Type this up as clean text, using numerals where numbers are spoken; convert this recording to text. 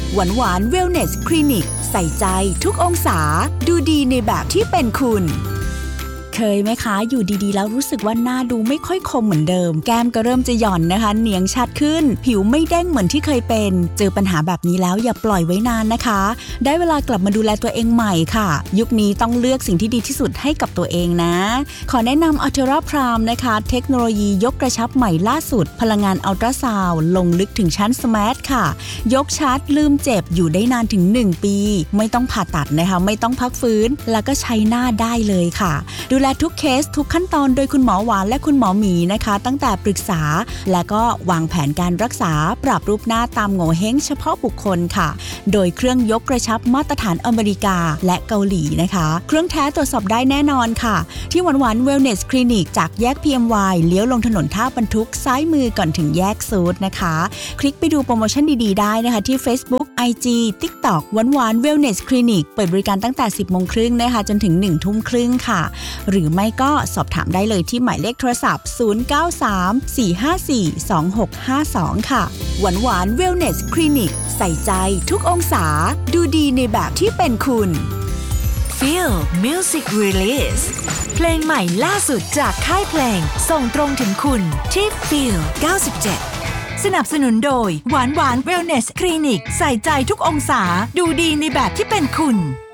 หวานหวานเวลเนสคลินิกใส่ใจทุกองศาดูดีในแบบที่เป็นคุณเคยไหมคะอยู่ดีๆแล้วรู้สึกว่าหน้าดูไม่ค่อยคมเหมือนเดิมแก้มก็เริ่มจะหย่อนนะคะเนียงชัดขึ้นผิวไม่เด้งเหมือนที่เคยเป็นเจอปัญหาแบบนี้แล้วอย่าปล่อยไว้นานนะคะได้เวลากลับมาดูแลตัวเองใหม่ค่ะยุคนี้ต้องเลือกสิ่งที่ดีที่สุดให้กับตัวเองนะขอแนะนำ Ultra Prime นะคะเทคโนโลยียกกระชับใหม่ล่าสุดพลังงานอัลตราซาวด์ลงลึกถึงชั้นสมาร์ทค่ะยกชาร์จลืมเจ็บอยู่ได้นานถึง1ปีไม่ต้องผ่าตัดนะคะไม่ต้องพักฟื้นแล้วก็ใช้หน้าได้เลยค่ะดูแลทุกเคสทุกขั้นตอนโดยคุณหมอหวานและคุณหมอหมีนะคะตั้งแต่ปรึกษาและก็วางแผนการรักษาปรับรูปหน้าตามโงเห้งเฉพาะบุคคลค่ะโดยเครื่องยกกระชับมาตรฐานอเมริกาและเกาหลีนะคะเครื่องแท้ตรวจสอบได้แน่นอนค่ะที่หวานหวานเวลเนสคลินิกจากแยก PMY เลี้ยวลงถนนท่าบรรทุกซ้ายมือก่อนถึงแยกซูดนะคะคลิกไปดูโปรโมชั่นดีๆได้นะคะที่ Facebook IG TikTok หวานหวานเวลเนสคลินิกเปิดบริการตั้งแต่ 10:30 น.นะคะจนถึง 19:30 น.ค่ะหรือไม่ก็สอบถามได้เลยที่หมายเลขโทรศัพท์0934542652ค่ะหวานหวานเวลเนสคลินิกใส่ใจทุกองศาดูดีในแบบที่เป็นคุณ Feel Music Release เพลงใหม่ล่าสุดจากค่ายเพลงส่งตรงถึงคุณที่ Feel 97สนับสนุนโดยหวานหวานเวลเนสคลินิกใส่ใจทุกองศาดูดีในแบบที่เป็นคุณ